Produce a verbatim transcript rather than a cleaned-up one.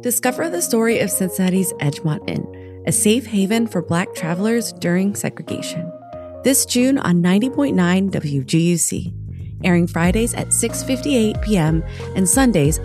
Discover the story of Cincinnati's Edgemont Inn, a safe haven for Black travelers during segregation. This June on ninety point nine W G U C, airing Fridays at six fifty-eight p.m. and Sundays at